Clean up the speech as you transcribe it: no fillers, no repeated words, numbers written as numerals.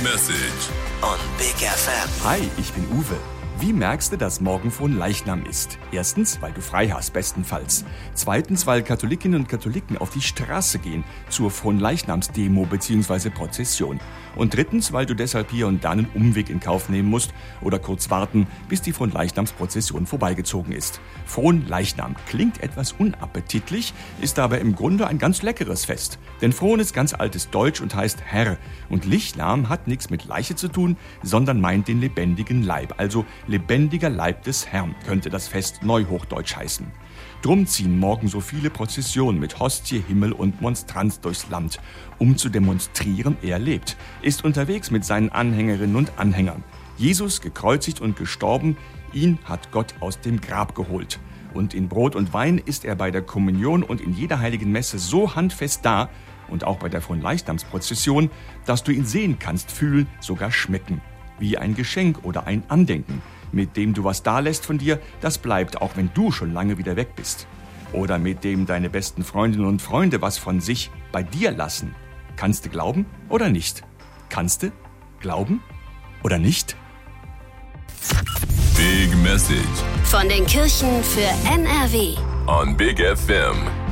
Message on Big FM. Hi, ich bin Uwe. Wie merkst du, dass morgen Fronleichnam ist? Erstens, weil du frei hast, bestenfalls. Zweitens, weil Katholikinnen und Katholiken auf die Straße gehen zur Fronleichnamsdemo bzw. Prozession. Und drittens, weil du deshalb hier und da einen Umweg in Kauf nehmen musst oder kurz warten, bis die Fronleichnamsprozession vorbeigezogen ist. Fronleichnam klingt etwas unappetitlich, ist aber im Grunde ein ganz leckeres Fest. Denn Fron ist ganz altes Deutsch und heißt Herr. Und Lichnam hat nichts mit Leiche zu tun, sondern meint den lebendigen Leib. Also lebendiger Leib des Herrn könnte das Fest neuhochdeutsch heißen. Drum ziehen morgen so viele Prozessionen mit Hostie, Himmel und Monstranz durchs Land, um zu demonstrieren, er lebt, ist unterwegs mit seinen Anhängerinnen und Anhängern. Jesus, gekreuzigt und gestorben, ihn hat Gott aus dem Grab geholt. Und in Brot und Wein ist er bei der Kommunion und in jeder heiligen Messe so handfest da, und auch bei der Fronleichnamsprozession, dass du ihn sehen kannst, fühlen, sogar schmecken. Wie ein Geschenk oder ein Andenken, mit dem du was dalässt von dir, das bleibt, auch wenn du schon lange wieder weg bist. Oder mit dem deine besten Freundinnen und Freunde was von sich bei dir lassen. Kannst du glauben oder nicht? Kannst du glauben oder nicht? Big Message Von den Kirchen für NRW. on Big FM.